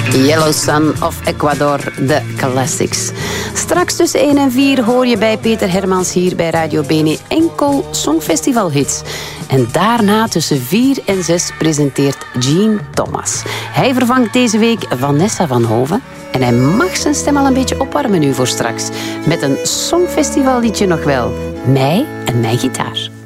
Yellow Sun of Ecuador, de classics. Straks tussen 1 en 4 hoor je bij Peter Hermans hier bij Radio Bene enkel Songfestivalhits. En daarna tussen 4 en 6 presenteert Gene Thomas. Hij vervangt deze week Vanessa van Hoven. En hij mag zijn stem al een beetje opwarmen nu voor straks. Met een Songfestivalliedje nog wel. Mij en mijn gitaar.